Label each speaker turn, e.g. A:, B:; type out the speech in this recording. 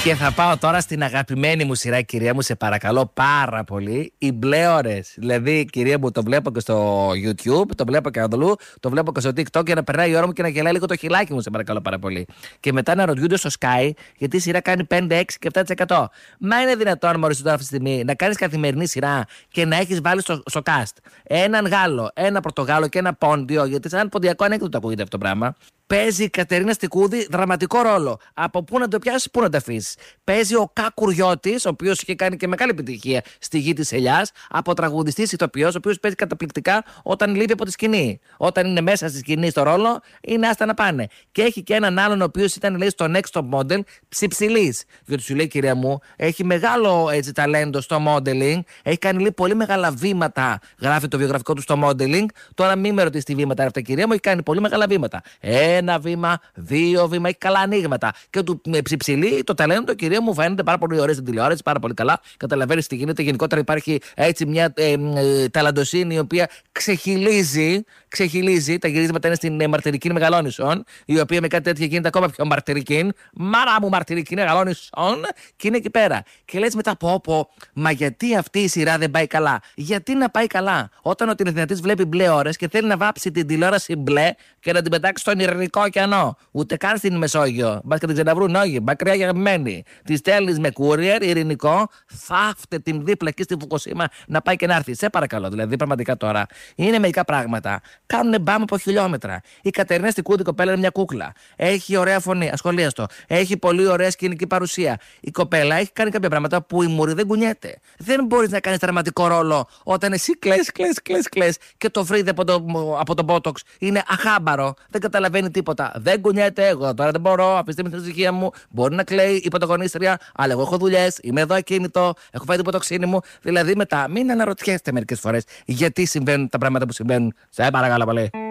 A: Και θα πάω τώρα στην αγαπημένη μου σειρά, κυρία μου, σε παρακαλώ πάρα πολύ. Οι μπλε ώρες. Δηλαδή, κυρία μου, το βλέπω και στο YouTube, το βλέπω και αλλού, το βλέπω και στο TikTok για να περνάει η ώρα μου και να γελάει λίγο το χιλάκι μου, σε παρακαλώ πάρα πολύ. Και μετά να ρωτιούνται στο Sky, γιατί η σειρά κάνει 5, 6 και 7%. Μα είναι δυνατόν, μόλις τώρα αυτή τη στιγμή, να κάνεις καθημερινή σειρά και να έχεις βάλει στο cast έναν Γάλλο, ένα Πορτογάλο και ένα Πόντιο, γιατί σαν ποντιακό ανέκδοτο ακούγεται αυτό το πράγμα. Παίζει η Κατερίνα Στικούδη δραματικό ρόλο. Από πού να το πιάσει, πού να το αφήσει. Παίζει ο Κακουριώτης, ο οποίος είχε κάνει και μεγάλη επιτυχία στη Γη της Ελιάς, από τραγουδιστής ηθοποιός, ο οποίος παίζει καταπληκτικά όταν λείπει από τη σκηνή. Όταν είναι μέσα στη σκηνή στο ρόλο, είναι άστα να πάνε. Και έχει και έναν άλλον, ο οποίος ήταν, λέει, στο Next Top Model, ψιψιλής. Διότι σου λέει, κυρία μου, έχει μεγάλο έτσι ταλέντο στο modeling, έχει κάνει, λέει, πολύ μεγάλα βήματα. Γράφει το βιογραφικό του στο modeling. Τώρα μην με ρωτήσει τι βήματα είναι αυτά, κυρία μου, έχει κάνει πολύ μεγάλα βήματα. Ένα βήμα, 2 βήμα, έχει καλά ανοίγματα. Και του ψιψιλεί το ταλέντο, κυρία μου, φαίνεται πάρα πολύ ωραίο στην τηλεόραση, πάρα πολύ καλά. Καταλαβαίνει τι γίνεται. Γενικότερα υπάρχει έτσι μια ταλαντοσύνη η οποία ξεχυλίζει. Τα γυρίσματα είναι στην Μαρτυρική Μεγαλόνισσον, η οποία με κάτι τέτοιο γίνεται ακόμα πιο μαρτυρική. Μάρα μου, Μαρτυρική Μεγαλόνισσον, και είναι εκεί πέρα. Και λες μετά, μα γιατί αυτή η σειρά δεν πάει καλά. Γιατί να πάει καλά, όταν ο τηλεθεατής βλέπει μπλε ώρες και θέλει να βάψει την τηλεόραση μπλε και να την πετάξει στον Ειρηνικό ωκεανό. Ούτε καν στην Μεσόγειο. Μπα και την ξαναβρούν όχι. Μακριά γραμμένη. Τη στέλνει με courier, Ειρηνικό, θαύτε την δίπλα εκεί στη Φουκουσίμα να πάει και να έρθει. Σε παρακαλώ. Δηλαδή, πραγματικά τώρα είναι μερικά πράγματα. Κάνουν μπάμ από χιλιόμετρα. Η Κατερίνα Στικούδη, κοπέλα, είναι μια κούκλα. Έχει ωραία φωνή, ασχολίαστο. Έχει πολύ ωραία σκηνική παρουσία. Η κοπέλα έχει κάνει κάποια πράγματα που η μουρή δεν κουνιέται. Δεν μπορεί να κάνει δραματικό ρόλο όταν εσύ κλαις και το φρύδι από το Botox είναι αχάμπαρο. Δεν καταλαβαίνει τίποτα. Δεν κουνιέται. Εγώ τώρα δεν μπορώ. Αφήστε με την ησυχία μου. Μπορεί να κλαίει η πρωταγωνίστρια, αλλά εγώ έχω δουλειές. Είμαι εδώ ακίνητο. Έχω φάει την ποτοξίνη μου. Δηλαδή μετά, μην αναρωτιέστε μερικές φορές γιατί συμβαίνουν τα πράγματα που συμβαίνουν. Σε παρακαλώ πολύ.